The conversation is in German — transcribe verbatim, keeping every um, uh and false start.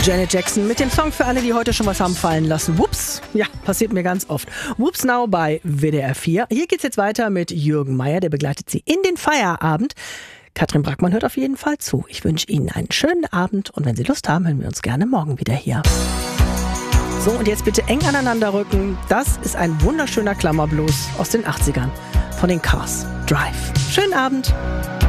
Janet Jackson mit dem Song für alle, die heute schon was haben fallen lassen. Whoops, ja, passiert mir ganz oft. Whoops Now bei W D R vier. Hier geht's jetzt weiter mit Jürgen Meier, der begleitet Sie in den Feierabend. Katrin Brackmann hört auf jeden Fall zu. Ich wünsche Ihnen einen schönen Abend und wenn Sie Lust haben, hören wir uns gerne morgen wieder hier. So, und jetzt bitte eng aneinander rücken. Das ist ein wunderschöner Klammerblues aus den achtzigern von den Cars. Drive. Schönen Abend.